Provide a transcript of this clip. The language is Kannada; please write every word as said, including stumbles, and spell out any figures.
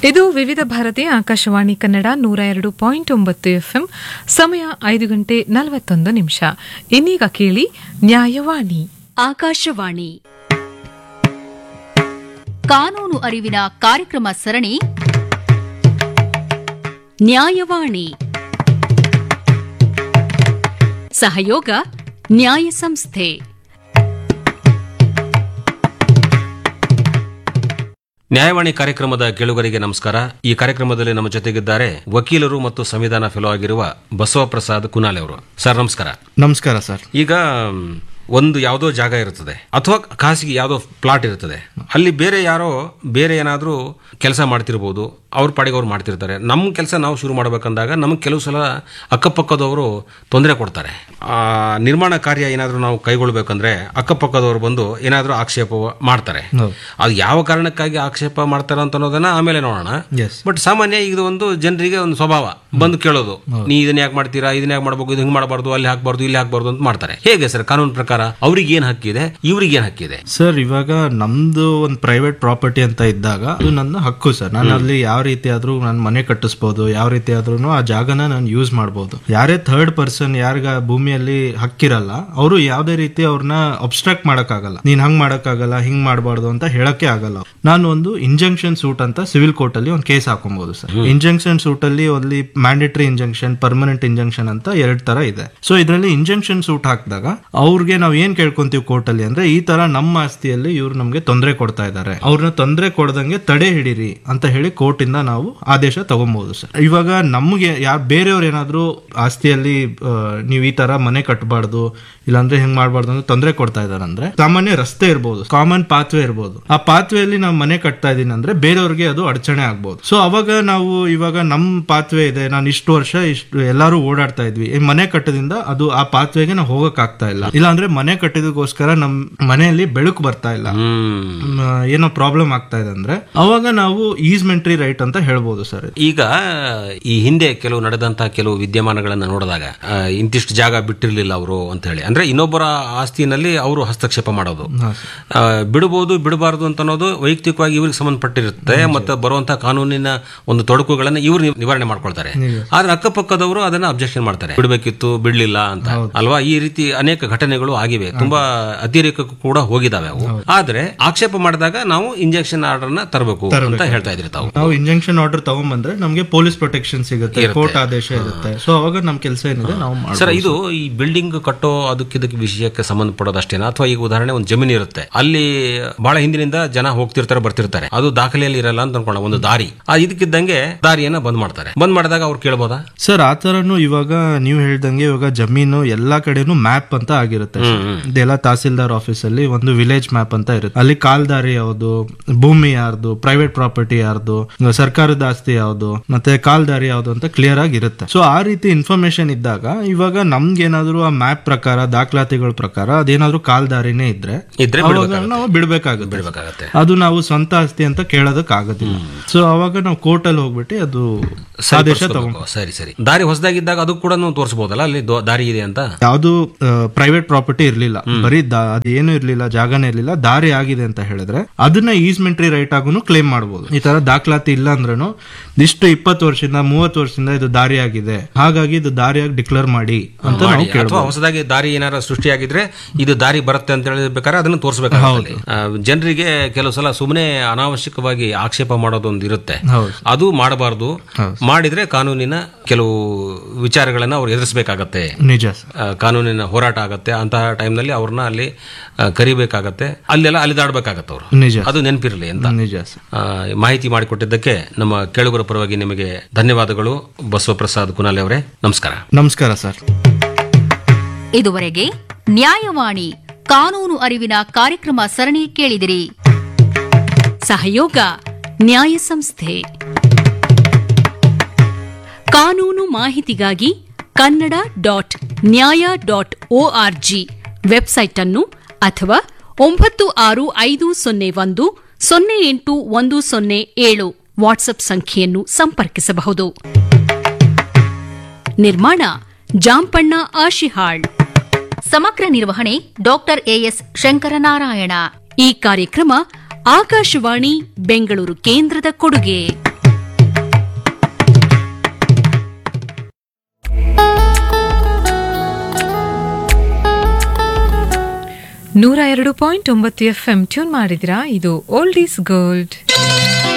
ಇದು ವಿವಿಧ ಭಾರತಿ ಆಕಾಶವಾಣಿ ಕನ್ನಡ ನೂರ ಎರಡು ಪಾಯಿಂಟ್ ಒಂಬತ್ತು ಎಫ್ಎಂ. ಸಮಯ ಐದು ಗಂಟೆ ನಲವತ್ತೊಂದು ನಿಮಿಷ. ಇನ್ನೀಗ ಕೇಳಿ ನ್ಯಾಯವಾಣಿ. ಆಕಾಶವಾಣಿ ಕಾನೂನು ಅರಿವಿನ ಕಾರ್ಯಕ್ರಮ ಸರಣಿ ನ್ಯಾಯವಾಣಿ. ಸಹಯೋಗ ನ್ಯಾಯ ಸಂಸ್ಥೆ. ನ್ಯಾಯವಾಣಿ ಕಾರ್ಯಕ್ರಮದ ಕೇಳುಗರಿಗೆ ನಮಸ್ಕಾರ. ಈ ಕಾರ್ಯಕ್ರಮದಲ್ಲಿ ನಮ್ಮ ಜೊತೆಗಿದ್ದಾರೆ ವಕೀಲರು ಮತ್ತು ಸಂವಿಧಾನ ಫೆಲೋ ಆಗಿರುವ ಬಸವಪ್ರಸಾದ್ ಕುನಾಲೆ ಅವರು. ಸರ್ ನಮಸ್ಕಾರ. ನಮಸ್ಕಾರ ಸರ್. ಈಗ ಒಂದು ಯಾವುದೋ ಜಾಗ ಇರುತ್ತದೆ ಅಥವಾ ಖಾಸಗಿ ಯಾವುದೋ ಪ್ಲಾಟ್ ಇರುತ್ತದೆ, ಅಲ್ಲಿ ಬೇರೆ ಯಾರೋ ಬೇರೆ ಏನಾದರೂ ಕೆಲಸ ಮಾಡ್ತಿರ್ಬೋದು, ಅವ್ರ ಪಾಡಿಗೆ ಅವ್ರು ಮಾಡ್ತಿರ್ತಾರೆ. ನಮ್ಮ ಕೆಲಸ ನಾವು ಶುರು ಮಾಡಬೇಕಂದಾಗ ನಮಗೆ ಕೆಲವು ಸಲ ಅಕ್ಕಪಕ್ಕದವರು ತೊಂದರೆ ಕೊಡ್ತಾರೆ. ಆ ನಿರ್ಮಾಣ ಕಾರ್ಯ ಏನಾದರೂ ನಾವು ಕೈಗೊಳ್ಬೇಕಂದ್ರೆ ಅಕ್ಕಪಕ್ಕದವರು ಬಂದು ಏನಾದರೂ ಆಕ್ಷೇಪ ಮಾಡ್ತಾರೆ. ಅದು ಯಾವ ಕಾರಣಕ್ಕಾಗಿ ಆಕ್ಷೇಪ ಮಾಡ್ತಾರೆ ಅಂತ ಅನ್ನೋದನ್ನ ಆಮೇಲೆ ನೋಡೋಣ. ಬಟ್ ಸಾಮಾನ್ಯ ಇದು ಒಂದು ಜನರಿಗೆ ಒಂದು ಸ್ವಭಾವ, ಬಂದು ಕೇಳೋದು, ನೀ ಇದನ್ನ ಯಾಕೆ ಮಾಡ್ತೀರಾ, ಇದನ್ನ ಯಾಕೆ ಮಾಡ್ಬೇಕು, ಇದು ಹಿಂಗೆ ಮಾಡಬಾರ್ದು, ಅಲ್ಲಿ ಹಾಕ್ಬಾರ್ದು, ಇಲ್ಲಿ ಹಾಕ್ಬಾರ್ದು ಅಂತ ಮಾಡ್ತಾರೆ. ಹೇಗೆ ಸರ್ ಕಾನೂನು ಪ್ರಕಾರ ಅವ್ರಿಗೆ ಏನ್ ಹಕ್ಕಿದೆ, ಇವ್ರಿಗೆ ಏನ್ ಹಕ್ಕಿದೆ? ಸರ್ ಇವಾಗ ನಮ್ದು ಒಂದು ಪ್ರೈವೇಟ್ ಪ್ರಾಪರ್ಟಿ ಅಂತ ಇದ್ದಾಗ ಅದು ನನ್ನ ಹಕ್ಕು ಸರ್. ನಾನು ಅಲ್ಲಿ ಯಾವ ರೀತಿ ಆದ್ರೂ ನಾನು ಮನೆ ಕಟ್ಟಿಸಬಹುದು, ಯಾವ ರೀತಿ ಆದ್ರೂ ಆ ಜಾಗನ ನಾನು ಯೂಸ್ ಮಾಡಬಹುದು. ಯಾರೇ ಥರ್ಡ್ ಪರ್ಸನ್ ಯಾರಿಗ ಭೂಮಿಯಲ್ಲಿ ಹಕ್ಕಿರಲ್ಲ ಅವರು ಯಾವುದೇ ರೀತಿ ಅವ್ರನ್ನ ಅಬ್ಸ್ಟ್ರಾಕ್ಟ್ ಮಾಡಕ್ಕಾಗಲ್ಲ. ನೀನ್ ಹಂಗ್ ಮಾಡಕ್ಕಾಗಲ್ಲ, ಹಿಂಗ್ ಮಾಡಬಾರ್ದು ಅಂತ ಹೇಳಕ್ಕೆ ಆಗಲ್ಲ. ನಾನು ಒಂದು ಇಂಜಂಕ್ಷನ್ ಸೂಟ್ ಅಂತ ಸಿವಿಲ್ ಕೋರ್ಟ್ ಅಲ್ಲಿ ಒಂದು ಕೇಸ್ ಹಾಕೊಬಹುದು ಸರ್. ಇಂಜಂಕ್ಷನ್ ಸೂಟ್ ಅಲ್ಲಿ ಅಲ್ಲಿ ಮ್ಯಾಂಡೇಟರಿ ಇಂಜಂಕ್ಷನ್, ಪರ್ಮನೆಂಟ್ ಇಂಜಂಕ್ಷನ್ ಅಂತ ಎರಡ್ ತರ ಇದೆ. ಸೊ ಇದರಲ್ಲಿ ಇಂಜಂಕ್ಷನ್ ಸೂಟ್ ಹಾಕಿದಾಗ ಅವ್ರಿಗೆ ನಾವು ಏನ್ ಕೇಳ್ಕೊಂತೀವಿ ಕೋರ್ಟ್ ಅಲ್ಲಿ ಅಂದ್ರೆ, ಈ ತರ ನಮ್ಮ ಆಸ್ತಿಯಲ್ಲಿ ಇವ್ರು ನಮ್ಗೆ ತೊಂದರೆ ಕೊಡ್ತಾ ಇದ್ದಾರೆ, ಅವ್ರನ್ನ ತೊಂದರೆ ಕೊಡದಂಗೆ ತಡೆ ಹಿಡೀರಿ ಅಂತ ಹೇಳಿ ಕೋರ್ಟ್ ಇಂದ ನಾವು ಆದೇಶ ತಗೊಬಹುದು ಸರ್. ಇವಾಗ ನಮ್ಗೆ ಯಾರು ಬೇರೆಯವ್ರು ಏನಾದ್ರು ಆಸ್ತಿಯಲ್ಲಿ ನೀವು ಈ ತರ ಮನೆ ಕಟ್ಟಬಾರ್ದು, ಇಲ್ಲಾಂದ್ರೆ ಹೆಂಗ್ ಮಾಡ್ಬಾರ್ದು ಅಂತ ತೊಂದರೆ ಕೊಡ್ತಾ ಇದಾರೆ ಅಂದ್ರೆ, ಸಾಮಾನ್ಯ ರಸ್ತೆ ಇರ್ಬೋದು, ಕಾಮನ್ ಪಾತ್ವೆ ಇರ್ಬೋದು, ಆ ಪಾತ್ವೆಯಲ್ಲಿ ನಾವು ಮನೆ ಕಟ್ತಾ ಇದೀನಿ ಅಂದ್ರೆ ಬೇರೆಯವ್ರಿಗೆ ಅದು ಅಡಚಣೆ ಆಗ್ಬಹುದು. ಸೊ ಅವಾಗ ನಾವು ಇವಾಗ ನಮ್ ಪಾತ್ವೆ ಇದೆ, ನಾನು ಇಷ್ಟು ವರ್ಷ ಇಷ್ಟು ಎಲ್ಲಾರು ಓಡಾಡ್ತಾ ಇದ್ವಿ, ಈ ಮನೆ ಕಟ್ಟದಿಂದ ಅದು ಆ ಪಾತ್ವೆಗೆ ನಾವು ಹೋಗಕ್ ಆಗ್ತಾ ಇಲ್ಲ, ಇಲ್ಲಾಂದ್ರೆ ಮನೆ ಕಟ್ಟಿದಕ್ಕೋಸ್ಕರ ನಮ್ ಮನೆಯಲ್ಲಿ ಬೆಳಕು ಬರ್ತಾ ಇಲ್ಲ, ಏನೋ ಪ್ರಾಬ್ಲಮ್ ಆಗ್ತಾ ಇದೆ ಅಂದ್ರೆ ಅವಾಗ ನಾವು ಈಸ್ಮೆಂಟ್ರಿ ರೈಟ್ ಅಂತ ಹೇಳ್ಬೋದು ಸರ್. ಈಗ ಈ ಹಿಂದೆ ಕೆಲವು ನಡೆದಂತಹ ಕೆಲವು ವಿದ್ಯಮಾನಗಳನ್ನ ನೋಡಿದಾಗ ಇಂತಿಷ್ಟು ಜಾಗ ಬಿಟ್ಟಿರ್ಲಿಲ್ಲ ಅವರು ಅಂತ ಹೇಳಿ, ಅಂದ್ರೆ ಇನ್ನೊಬ್ಬರ ಆಸ್ತಿನಲ್ಲಿ ಅವರು ಹಸ್ತಕ್ಷೇಪ ಮಾಡೋದು, ಬಿಡಬಹುದು ಬಿಡಬಾರದು ಅಂತ ಅನ್ನೋದು ವೈಯಕ್ತಿಕವಾಗಿ ಇವ್ರಿಗೆ ಸಂಬಂಧಪಟ್ಟಿರುತ್ತೆ. ಮತ್ತೆ ಬರುವಂತಹ ಕಾನೂನಿನ ಒಂದು ತೊಡಕುಗಳನ್ನ ಇವರು ನಿವಾರಣೆ ಮಾಡ್ಕೊಳ್ತಾರೆ. ಆದ್ರೆ ಅಕ್ಕಪಕ್ಕದವರು ಅದನ್ನ ಅಬ್ಜೆಕ್ಷನ್ ಮಾಡ್ತಾರೆ, ಬಿಡಬೇಕಿತ್ತು ಬಿಡ್ಲಿಲ್ಲ ಅಂತ ಅಲ್ವಾ. ಈ ರೀತಿ ಅನೇಕ ಘಟನೆಗಳು ಆಗಿವೆ, ತುಂಬಾ ಅತಿರೇಕಕ್ಕೂ ಕೂಡ ಹೋಗಿದಾವೆ ಅವು. ಆದ್ರೆ ಆಕ್ಷೇಪ ಮಾಡಿದಾಗ ನಾವು ಇಂಜೆಕ್ಷನ್ ಆರ್ಡರ್ ನ ತರಬೇಕು ಅಂತ ಹೇಳ್ತಾ ಇದ್ರಿ ತಾವು. ನಾವು ಇಂಜೆಕ್ಷನ್ ಆರ್ಡರ್ ತಗೊಂಡ್ಬಂದ್ರೆ ನಮ್ಗೆ ಪೊಲೀಸ್ ಪ್ರೊಟೆಕ್ಷನ್ ಸಿಗುತ್ತೆ, ಕೋರ್ಟ್ ಆದೇಶ ಇರುತ್ತೆ. ಸೊ ಅವಾಗ ನಮ್ ಕೆಲಸ ಏನಿದೆ ನಾವು ಮಾಡ್ಬೋದು ಸರ್. ಇದು ಈ ಬಿಲ್ಡಿಂಗ್ ಕಟ್ಟೋ ಅದಕ್ಕಿದಕ್ಕೆ ವಿಷಯಕ್ಕೆ ಸಂಬಂಧಪಡೋದಷ್ಟೇನಾ, ಅಥವಾ ಈಗ ಉದಾಹರಣೆ ಒಂದು ಜಮೀನು ಇರುತ್ತೆ, ಅಲ್ಲಿ ಬಹಳ ಹಿಂದಿನಿಂದ ಜನ ಹೋಗ್ತಿರ್ತಾರೆ ಬರ್ತಿರ್ತಾರೆ, ಅದು ದಾಖಲೆಯಲ್ಲಿ ಇರಲ್ಲ ಅಂತ ಅನ್ಕೊಳ್ಳ, ಒಂದು ದಾರಿ ಇದಕ್ಕಿದ್ದಂಗೆ ದಾರಿಯನ್ನ ಬಂದ್ ಮಾಡ್ತಾರೆ. ಬಂದ್ ಮಾಡಿದಾಗ ಅವ್ರು ಕೇಳ್ಬೋದಾ ಸರ್? ಆ ತರನು ಇವಾಗ ನೀವು ಹೇಳ್ದಂಗೆ ಇವಾಗ ಜಮೀನು ಎಲ್ಲಾ ಕಡೆನೂ ಮ್ಯಾಪ್ ಅಂತ ಆಗಿರುತ್ತೆ. ಇದೆಲ್ಲ ತಹಸೀಲ್ದಾರ್ ಆಫೀಸ್ ಅಲ್ಲಿ ಒಂದು ವಿಲೇಜ್ ಮ್ಯಾಪ್ ಅಂತ ಇರುತ್ತೆ. ಅಲ್ಲಿ ಕಾಲ್ದಾರಿ ಯಾವುದು, ಭೂಮಿ ಯಾರ್ದು, ಪ್ರೈವೇಟ್ ಪ್ರಾಪರ್ಟಿ ಯಾರ್ದು, ಸರ್ಕಾರದ ಆಸ್ತಿ ಯಾವುದು, ಮತ್ತೆ ಕಾಲ್ದಾರಿ ಯಾವುದು ಅಂತ ಕ್ಲಿಯರ್ ಆಗಿ ಇರುತ್ತೆ. ಸೊ ಆ ರೀತಿ ಇನ್ಫಾರ್ಮೇಶನ್ ಇದ್ದಾಗ ಇವಾಗ ನಮ್ಗೆ ಏನಾದ್ರು ಆ ಮ್ಯಾಪ್ ಪ್ರಕಾರ, ದಾಖಲಾತಿಗಳ ಪ್ರಕಾರ ಅದೇನಾದ್ರು ಕಾಲ್ದಾರಿನೇ ಇದ್ರೆ ನಾವು ಬಿಡ್ಬೇಕಾಗುತ್ತೆ. ಅದು ನಾವು ಸ್ವಂತ ಆಸ್ತಿ ಅಂತ ಕೇಳೋದಕ್ ಆಗೋದಿಲ್ಲ. ಸೊ ಅವಾಗ ನಾವು ಕೋರ್ಟ್ ಅಲ್ಲಿ ಹೋಗ್ಬಿಟ್ಟು ಅದು ಆದೇಶ ತಗೊಂಡು ಸರಿ ಸರಿ ದಾರಿ ಹೊಸದಾಗಿದ್ದಾಗ ಅದು ಕೂಡ ತೋರಿಸಬಹುದಲ್ಲ, ಅಲ್ಲಿ ದಾರಿ ಇದೆ ಅಂತ. ಯಾವುದು ಪ್ರೈವೇಟ್ ಪ್ರಾಪರ್ಟಿ ಇರ್ಲಿಲ್ಲ, ಬರೀ ಅದೇನು ಇರ್ಲಿಲ್ಲ, ಜಾಗನೇ ಇರ್ಲಿಲ್ಲ, ದಾರಿ ಆಗಿದೆ ಅಂತ ಹೇಳಿದ್ರೆ ಅದನ್ನ ಈಸ್ಮೆಂಟ್ರಿ ರೈಟ್ ಆಗೂ ಕ್ಲೇಮ್ ಮಾಡಬಹುದು. ಈ ತರ ದಾಖಲಾತಿ ಇಲ್ಲ ಅಂದ್ರೂ ಇಷ್ಟು ಇಪ್ಪತ್ತು ವರ್ಷದಿಂದ ಮೂವತ್ತು ವರ್ಷದಿಂದ ಇದು ದಾರಿ ಆಗಿದೆ, ಹಾಗಾಗಿ ಇದು ದಾರಿಯಾಗಿ ಡಿಕ್ಲೇರ್ ಮಾಡಿ ಅಂತ ನಾವು ಕೇಳಬಹುದು. ಹೊಸದಾಗಿ ದಾರಿ ಏನಾರ ಸೃಷ್ಟಿಯಾಗಿದ್ರೆ ಇದು ದಾರಿ ಬರುತ್ತೆ ಅಂತ ಹೇಳಬೇಕಾದ್ರೆ ಅದನ್ನ ತೋರಿಸಬೇಕಾಗುತ್ತೆ. ಜನರಿಗೆ ಕೆಲವು ಸಲ ಸುಮ್ಮನೆ ಅನಾವಶ್ಯಕವಾಗಿ ಆಕ್ಷೇಪ ಮಾಡೋದೊಂದು ಇರುತ್ತೆ, ಅದು ಮಾಡಬಾರದು. ಮಾಡಿದ್ರೆ ಕಾನೂನಿನ ಕೆಲವು ವಿಚಾರಗಳನ್ನ ಅವ್ರು ಎದುರಿಸಬೇಕಾಗತ್ತೆ, ನಿಜ ಕಾನೂನಿನ ಹೋರಾಟ ಆಗತ್ತೆ. ಅಂತಹ ಟೈಮ್ ನಲ್ಲಿ ಅವ್ರನ್ನ ಅಲ್ಲಿ ಕರಿಬೇಕಾಗತ್ತೆ, ಅಲ್ಲೆಲ್ಲ ಅಲಿದಾಡ್ಬೇಕಾಗತ್ತೆ ಅವರು. ಅದು ನೆನಪಿರಲಿ ಅಂತ ಮಾಹಿತಿ ಮಾಡಿಕೊಟ್ಟಿದ್ದಕ್ಕೆ ನಮ್ಮ ಕೇಳುಗರ ಪರವಾಗಿ ನಿಮಗೆ ಧನ್ಯವಾದಗಳು ಬಸವಪ್ರಸಾದ್ ಕುನಾಲೆ ಅವರೇ. ನಮಸ್ಕಾರ. ನಮಸ್ಕಾರ ಸರ್. ಇದುವರೆಗೆ ನ್ಯಾಯವಾಣಿ ಕಾನೂನು ಅರಿವಿನ ಕಾರ್ಯಕ್ರಮ ಸರಣಿ ಕೇಳಿದಿರಿ. ಸಹಯೋಗ ನ್ಯಾಯ ಸಂಸ್ಥೆ. ಕಾನೂನು ಮಾಹಿತಿಗಾಗಿ ಕನ್ನಡ ಡಾಟ್ ನ್ಯಾಯ ಡಾಟ್ ಒಆರ್ಜಿ ವೆಬ್ಸೈಟ್ ಅನ್ನು ಅಥವಾ ಒಂಬತ್ತು ಆರು ಐದು ಸೊನ್ನೆ ಒಂದು ಸೊನ್ನೆ ಎಂಟು ಒಂದು ಸೊನ್ನೆ ಏಳು ವಾಟ್ಸ್ಆಪ್ ಸಂಖ್ಯೆಯನ್ನು ಸಂಪರ್ಕಿಸಬಹುದು. ನಿರ್ಮಾಣ ಜಾಂಪಣ್ಣ ಆಶಿಹಾಳ್. ಸಮಗ್ರ ನಿರ್ವಹಣೆ ಡಾಕ್ಟರ್ ಎಎಸ್ ಶಂಕರನಾರಾಯಣ. ಈ ಕಾರ್ಯಕ್ರಮ ಆಕಾಶವಾಣಿ ಬೆಂಗಳೂರು ಕೇಂದ್ರದ ಕೊಡುಗೆ. ನೂರ ಎರಡು ಪಾಯಿಂಟ್ ಒಂಬತ್ತು ಎಫ್ ಎಂ ಟ್ಯೂನ್ ಮಾಡಿದಿರಾ. ಇದು ಓಲ್ಡ್ ಈಸ್ ಗೋಲ್ಡ್.